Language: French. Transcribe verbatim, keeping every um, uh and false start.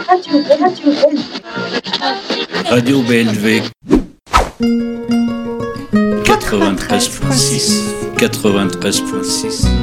Radio, Radio B L V. Radio B L V quatre-vingt-treize point six quatre-vingt-treize point six